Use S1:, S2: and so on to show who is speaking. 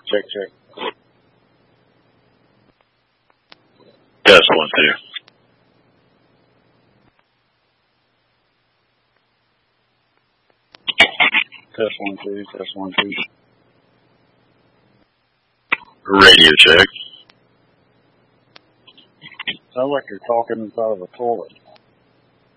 S1: Check, check.
S2: Test 1, 2.
S1: Test 1, 2. Test 1, 2.
S2: Radio check.
S1: Sounds like you're talking inside of a toilet.